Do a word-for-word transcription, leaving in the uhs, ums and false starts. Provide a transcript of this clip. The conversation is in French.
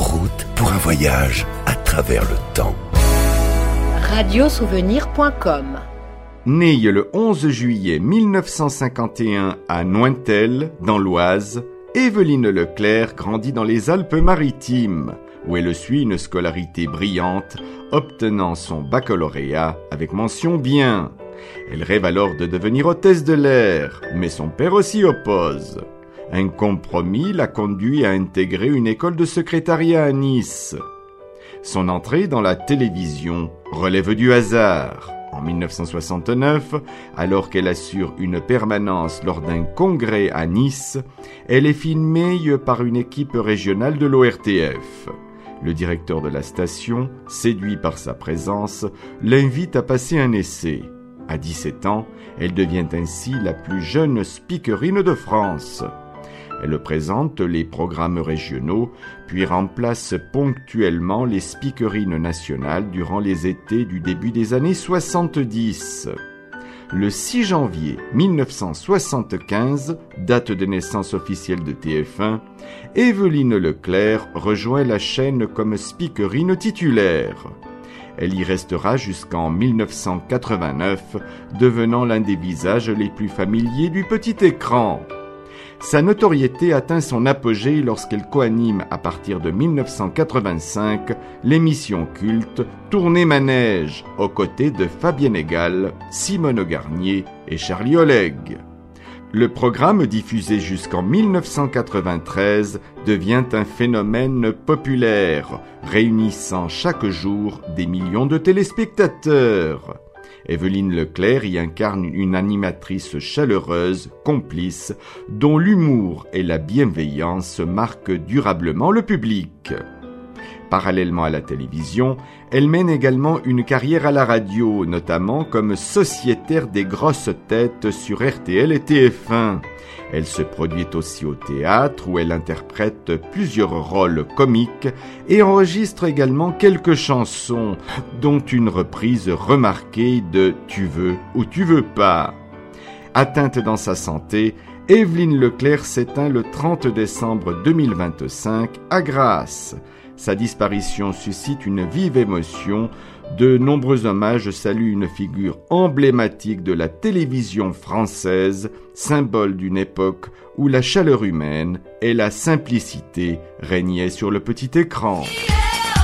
route pour un voyage à travers le temps. radiosouvenir point com. Née le onze juillet mille neuf cent cinquante et un à Nointel, dans l'Oise, Évelyne Leclerc grandit dans les Alpes-Maritimes, où elle suit une scolarité brillante, obtenant son baccalauréat avec mention bien. Elle rêve alors de devenir hôtesse de l'air, mais son père s'y oppose. Un compromis la conduit à intégrer une école de secrétariat à Nice. Son entrée dans la télévision relève du hasard. En mille neuf cent soixante-neuf, alors qu'elle assure une permanence lors d'un congrès à Nice, elle est filmée par une équipe régionale de l'O R T F. Le directeur de la station, séduit par sa présence, l'invite à passer un essai. À dix-sept ans, elle devient ainsi la plus jeune speakerine de France. Elle présente les programmes régionaux, puis remplace ponctuellement les speakerines nationales durant les étés du début des années soixante-dix. Le six janvier mille neuf cent soixante-quinze, date de naissance officielle de T F un, Évelyne Leclerc rejoint la chaîne comme speakerine titulaire. Elle y restera jusqu'en mille neuf cent quatre-vingt-neuf, devenant l'un des visages les plus familiers du petit écran. Sa notoriété atteint son apogée lorsqu'elle coanime à partir de mille neuf cent quatre-vingt-cinq l'émission culte Tournez Manège, aux côtés de Fabienne Egal, Simone Garnier et Charlie Oleg. Le programme, diffusé jusqu'en mille neuf cent quatre-vingt-treize, devient un phénomène populaire, réunissant chaque jour des millions de téléspectateurs. Évelyne Leclerc y incarne une animatrice chaleureuse, complice, dont l'humour et la bienveillance marquent durablement le public. Parallèlement à la télévision, elle mène également une carrière à la radio, notamment comme sociétaire des grosses têtes sur R T L et T F un. Elle se produit aussi au théâtre, où elle interprète plusieurs rôles comiques et enregistre également quelques chansons, dont une reprise remarquée de « Tu veux ou tu veux pas ». Atteinte dans sa santé, Évelyne Leclerc s'éteint le trente décembre deux mille vingt-cinq à Grasse. Sa disparition suscite une vive émotion. De nombreux hommages saluent une figure emblématique de la télévision française, symbole d'une époque où la chaleur humaine et la simplicité régnaient sur le petit écran.